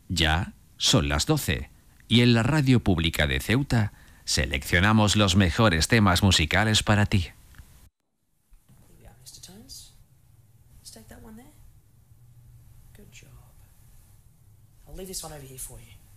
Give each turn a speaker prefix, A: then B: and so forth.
A: Ya son las 12 y en la radio pública de Ceuta seleccionamos los mejores temas musicales para ti.
B: Leave this one over here for you.